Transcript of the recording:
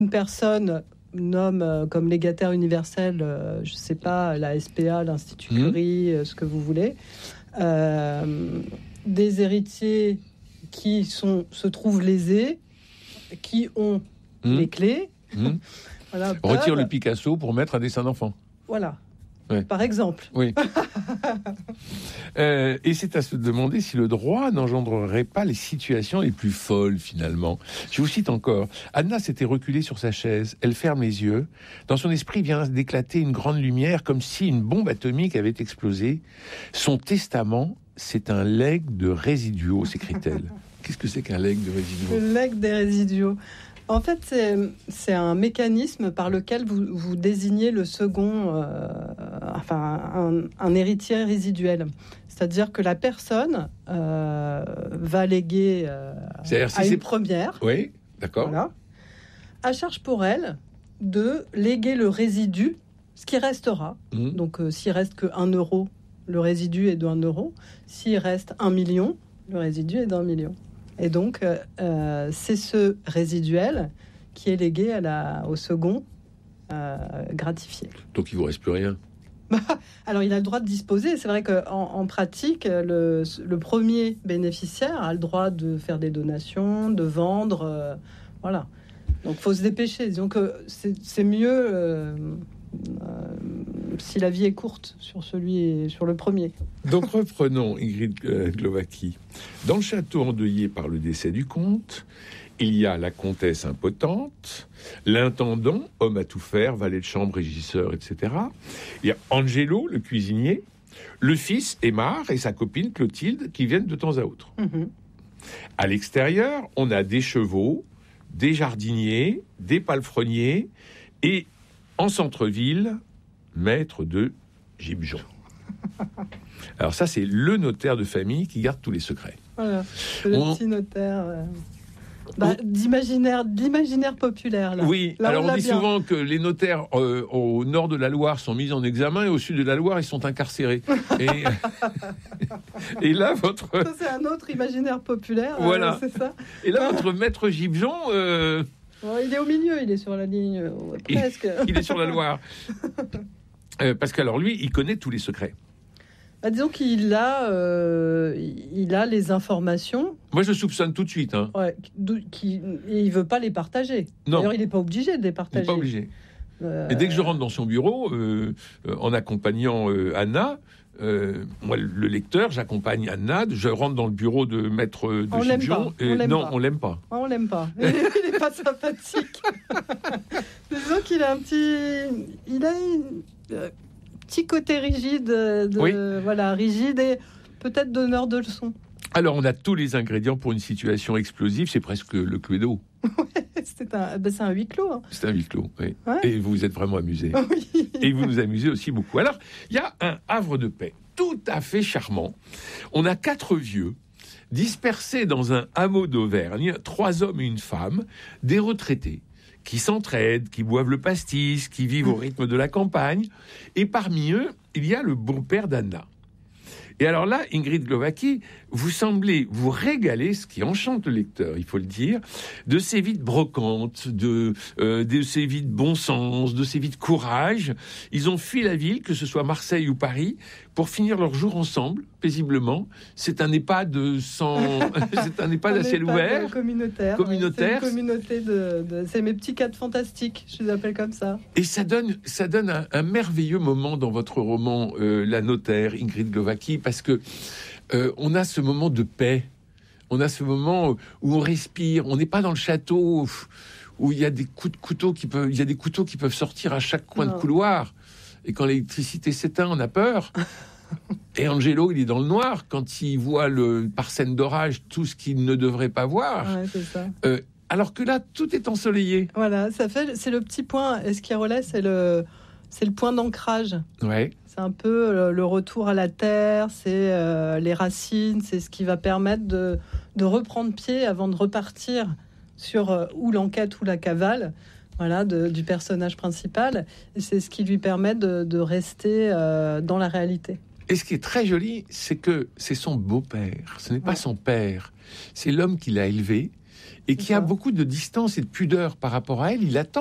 une personne nomme comme légataire universel, je ne sais pas, la SPA, l'Institut Curie, ce que vous voulez, des héritiers qui se trouvent lésés, qui ont les clés, voilà, retire le Picasso pour mettre un dessin d'enfant. Voilà. Ouais. Par exemple. Oui. Et c'est à se demander si le droit n'engendrerait pas les situations les plus folles, finalement. Je vous cite encore. Anna s'était reculée sur sa chaise. Elle ferme les yeux. Dans son esprit vient d'éclater une grande lumière, comme si une bombe atomique avait explosé. Son testament, c'est un legs de résiduaux, s'écrie-t-elle. Qu'est-ce que c'est qu'un legs de résiduaux ? Le legs des résiduaux. En fait, c'est un mécanisme par lequel vous désignez le second, un héritier résiduel. C'est-à-dire que la personne va léguer à une première. Oui, d'accord. Voilà, à charge pour elle de léguer le résidu, ce qui restera. Donc, s'il reste que 1 euro, le résidu est de 1 euro. S'il reste 1 million, le résidu est d'1 million. Et donc, c'est ce résiduel qui est légué au second gratifié. Donc, il ne vous reste plus rien. Alors, il a le droit de disposer. C'est vrai qu'en pratique, le premier bénéficiaire a le droit de faire des donations, de vendre. Voilà. Donc, il faut se dépêcher. Disons que c'est mieux si la vie est courte sur le premier. Donc reprenons Ingrid Glowacki. Dans le château endeuillé par le décès du comte, il y a la comtesse impotente, l'intendant, homme à tout faire, valet de chambre, régisseur, etc. Il y a Angelo, le cuisinier, le fils Aymar et sa copine Clotilde qui viennent de temps à autre. À l'extérieur, on a des chevaux, des jardiniers, des palefreniers et en centre-ville, maître de Gibjon. Alors ça, c'est le notaire de famille qui garde tous les secrets. Voilà, le petit notaire d'imaginaire populaire. Là. Oui, là, alors on dit souvent que les notaires au nord de la Loire sont mis en examen et au sud de la Loire, ils sont incarcérés. Et là, Ça, c'est un autre imaginaire populaire. Voilà. C'est ça. Et là, votre maître Gibjon... il est au milieu, il est sur la ligne, presque. Il est sur la Loire. Parce qu'alors lui, il connaît tous les secrets. Disons qu'il a les informations. Moi, je soupçonne tout de suite. Ouais, et il veut pas les partager. Non. D'ailleurs, il n'est pas obligé de les partager. Il n'est pas obligé. Et dès que je rentre dans son bureau, en accompagnant Anna, moi, le lecteur, j'accompagne Anna, je rentre dans le bureau de maître de Gibjon. On l'aime pas. On l'aime pas. Il n'est pas sympathique. Disons qu'il a un petit côté rigide, rigide et peut-être donneur de leçons. Alors, on a tous les ingrédients pour une situation explosive, c'est presque le Cluedo. C'est un huis clos. Hein. C'est un huis clos, oui. Ouais. Et vous vous êtes vraiment amusé. Oui. Et vous nous amusez aussi beaucoup. Alors, il y a un havre de paix tout à fait charmant. On a 4 vieux dispersés dans un hameau d'Auvergne, 3 hommes et une femme, des retraités, qui s'entraident, qui boivent le pastis, qui vivent au rythme de la campagne. Et parmi eux, il y a le beau-père d'Anna. Et alors là, Ingrid Glowacki, vous semblez vous régaler, ce qui enchante le lecteur, il faut le dire, de ces vies de brocante, de ces vies de bon sens, de ces vies de courage. Ils ont fui la ville, que ce soit Marseille ou Paris, pour finir leur jour ensemble, paisiblement. C'est un EHPAD c'est un EHPAD à ciel ouvert. Communautaire. C'est une communauté c'est mes petits cadres fantastiques, je les appelle comme ça. Et ça donne un merveilleux moment dans votre roman, La Notaire, Ingrid Glowacki, parce que on a ce moment de paix. On a ce moment où on respire. On n'est pas dans le château où il y a des coups de couteau qui peuvent sortir à chaque coin de couloir. Et quand l'électricité s'éteint, on a peur. Et Angelo, il est dans le noir quand il voit par scène d'orage tout ce qu'il ne devrait pas voir. Ouais, c'est ça. Alors que là, tout est ensoleillé. Voilà, c'est le petit point. Esquirolet, c'est le point d'ancrage. Ouais. C'est un peu le retour à la terre, c'est les racines, c'est ce qui va permettre de reprendre pied avant de repartir sur ou l'enquête ou la cavale. Voilà, du personnage principal. Et c'est ce qui lui permet de rester dans la réalité. Et ce qui est très joli, c'est que c'est son beau-père. Ce n'est pas son père. C'est l'homme qui l'a élevé, et qui a beaucoup de distance et de pudeur par rapport à elle, il attend